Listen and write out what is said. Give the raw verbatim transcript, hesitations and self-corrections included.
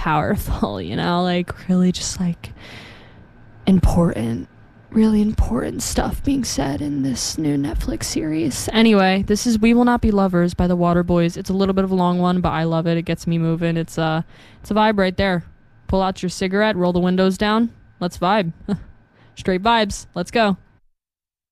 powerful, you know, like really just like important, really important stuff being said in this new Netflix series. Anyway, this is We Will Not Be Lovers by the Waterboys. It's a little bit of a long one, but I love it. It gets me moving. It's a, it's a vibe right there. Pull out your cigarette, roll the windows down. Let's vibe. Straight vibes. Let's go.